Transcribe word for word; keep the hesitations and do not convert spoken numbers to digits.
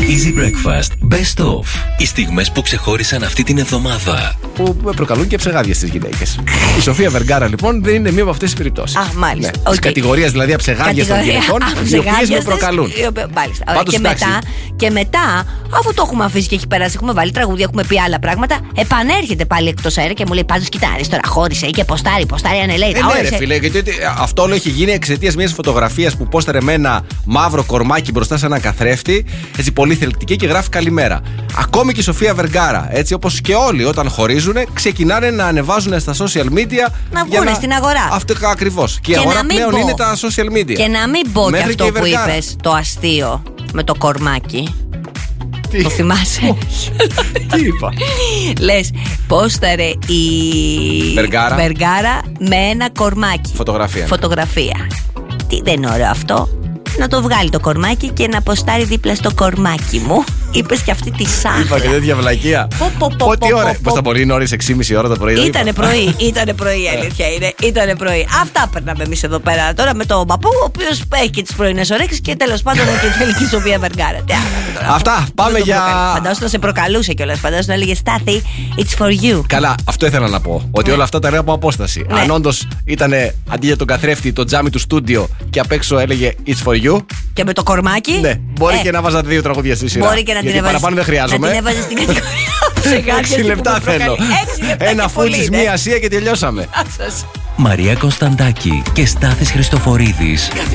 Easy Breakfast Best Of. Οι στιγμές που ξεχώρισαν αυτή την εβδομάδα. Που προκαλούν και ψεγάδια στις γυναίκες. Η Σοφία Βεργάρα λοιπόν δεν είναι μία από αυτές τις περιπτώσεις. Α, μάλιστα. Ναι. Okay. Της κατηγορίας δηλαδή αψεγάδια των γυναικών, οι οποίες με προκαλούν. Μάλιστα. Πάντως, και, μετά, και μετά, αφού το έχουμε αφήσει και έχει περάσει, έχουμε βάλει τραγούδια, έχουμε πει άλλα πράγματα, επανέρχεται πάλι εκτός αέρα και μου λέει: Πάντως, κοιτάξτε, τώρα χώρισε και ποστάρει, ποστάρει ανελέει. Ε, ναι, ρε φίλε, γιατί αυτό όλο έχει γίνει εξαιτίας μιας φωτογραφίας που πόσταρε με ένα μαύρο κορμάκι μπροστά σε έναν καθρέφτη, έτσι πολύ θελκτική και γράφει καλημέρα. Ακόμη και η Σοφία Βεργάρα, έτσι όπως και όλοι όταν χωρίζουν, ξεκινάνε να ανεβάζουν στα social media. Να βγουν στην αγορά. Αυτό ακριβώς. Και, και η αγορά πλέον πω. είναι τα social media. Και να μην πω και αυτό που είπες, το αστείο με το κορμάκι. Τι? Το θυμάσαι? Τι είπα? Λες, πόσταρε η Βεργάρα. Βεργάρα με ένα κορμάκι. Φωτογραφία. Φωτογραφία. Τι δεν είναι ωραίο αυτό? Να το βγάλει το κορμάκι και να ποστάρει δίπλα στο κορμάκι μου. Είπες και αυτή τη σάχλα. Είπα και τέτοια βλακεία. Πότι ώρα? Πώς θα μπορεί νωρίς έξι και μισή ώρα το πρωί? Ήτανε πρωί, ήτανε πρωί η αλήθεια είναι. Ήτανε πρωί. Αυτά περνάμε εμείς εδώ πέρα τώρα με τον παππού, ο οποίος έχει και τις πρωινές ωρέξεις και τέλος πάντων και θέλει τη Σοφία Βεργάρα. Αυτά, πάμε για. Φαντάζομαι να σε προκαλούσε κιόλας. Φαντάζομαι να έλεγε Στάθη, it's for you. Καλά, αυτό ήθελα να πω. Ότι όλα αυτά τα λέω από απόσταση. Αν όντως ήταν αντί για τον καθρέφτη το τζάμι του στούντιο και απ' έξω έλεγε it's for you. Και με το κορμάκι. Ναι, μπορεί και να βάζα δύο τραγούδια στη σειρά. Μπορεί και να την έβαζε. Παραπάνω δεν χρειάζομαι. Να την έβαζε στην κατηγορία. Έξι λεπτά θέλω. Ένα φούτζι, μία ασία και τελειώσαμε. Μαρία Κωνσταντάκη και Στάθης Χριστοφορίδης.